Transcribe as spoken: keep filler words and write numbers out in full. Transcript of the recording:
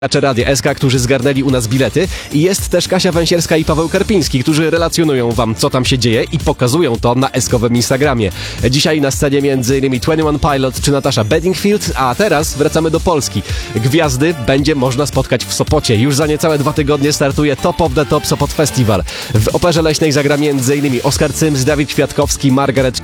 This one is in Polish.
Radia S K, którzy zgarnęli u nas bilety, i jest też Kasia Węsierska i Paweł Karpiński, którzy relacjonują wam, co tam się dzieje i pokazują to na eskowym Instagramie. Dzisiaj na scenie między innymi dwadzieścia jeden Pilot czy Natasza Bedingfield, a teraz wracamy do Polski. Gwiazdy będzie można spotkać w Sopocie. Już za niecałe dwa tygodnie startuje Top of the Top Sopot Festival. W Operze Leśnej zagra między innymi Oskar Cyms, Dawid Kwiatkowski, Margaret